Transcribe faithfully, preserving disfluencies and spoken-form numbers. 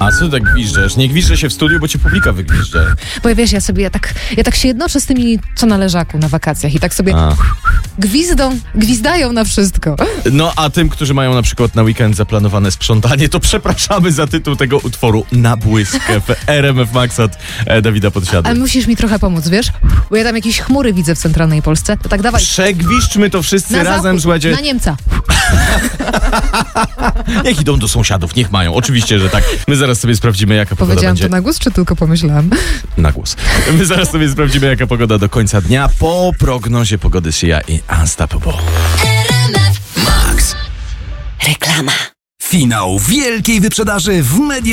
A co tak gwiżdżesz? Nie gwiżdżę się w studiu, bo cię publika wygwiżdżę. Bo wiesz, ja sobie, ja tak, ja tak się jednoczę z tymi, co na leżaku na wakacjach i tak sobie A. gwizdą, gwizdają na wszystko. No a tym, którzy mają na przykład na weekend zaplanowane sprzątanie, to przepraszamy za tytuł tego utworu Na błyskę w R M F Max od e, Dawida Podsiadły. Ale musisz mi trochę pomóc, wiesz? Bo ja tam jakieś chmury widzę w centralnej Polsce. To tak dawaj. Przegwiżdżmy to wszyscy Na razem, zachód, słuchajcie. na Niemca. Niech idą do sąsiadów, niech mają. Oczywiście, że tak. My zaraz sobie sprawdzimy, jaka pogoda Powiedziałam będzie. to na głos, czy tylko pomyślałam? Na głos. My zaraz sobie sprawdzimy, jaka pogoda do końca dnia po prognozie pogody Sia i Unstoppable. Max. Reklama. Finał wielkiej wyprzedaży w Media